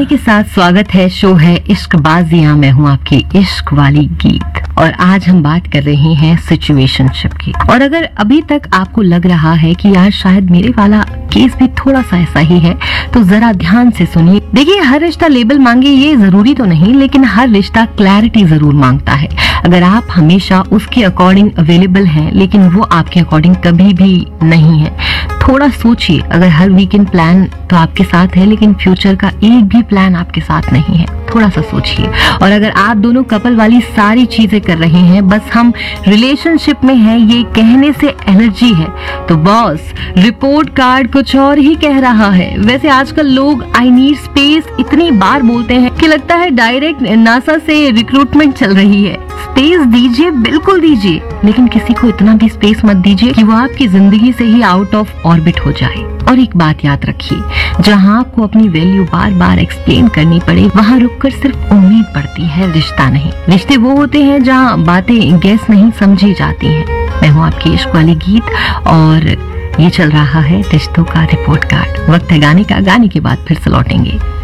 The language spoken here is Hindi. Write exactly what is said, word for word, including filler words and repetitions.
के साथ स्वागत है। शो है इश्क बाजियां, मैं हूँ आपकी इश्क वाली गीत और आज हम बात कर रहे हैं सिचुएशनशिप की। और अगर अभी तक आपको लग रहा है कि यार शायद मेरे वाला केस भी थोड़ा सा ऐसा ही है, तो जरा ध्यान से सुनिए। देखिए, हर रिश्ता लेबल मांगे ये जरूरी तो नहीं, लेकिन हर रिश्ता क्लैरिटी जरूर मांगता है। अगर आप हमेशा उसके अकॉर्डिंग अवेलेबल हैं लेकिन वो आपके अकॉर्डिंग कभी भी नहीं है, थोड़ा सोचिए। अगर हर वीकेंड प्लान तो आपके साथ है लेकिन फ्यूचर का एक भी प्लान आपके साथ नहीं है, थोड़ा सा सोचिए। और अगर आप दोनों कपल वाली सारी चीजें कर रहे हैं, बस हम रिलेशनशिप में हैं ये कहने से एनर्जी है, तो बॉस रिपोर्ट कार्ड कुछ और ही कह रहा है। वैसे आजकल लोग आई नीड स्पेस इतनी बार बोलते हैं कि लगता है डायरेक्ट नासा से रिक्रूटमेंट चल रही है। स्पेस दीजिए, बिल्कुल दीजिए, लेकिन किसी को इतना भी स्पेस मत दीजिए कि वो आपकी जिंदगी से ही आउट ऑफ ऑर्बिट हो जाए। और एक बात याद रखिए, जहाँ आपको अपनी वैल्यू बार बार एक्सप्लेन करनी पड़े, वहाँ रुककर सिर्फ उम्मीद पड़ती है, रिश्ता नहीं। रिश्ते वो होते हैं जहाँ बातें गैस नहीं समझी जाती हैं। मैं हूँ आपकी इश्क वाली गीत और ये चल रहा है रिश्तों का रिपोर्ट कार्ड। वक्त है गाने का, गाने के बाद फिर से लौटेंगे।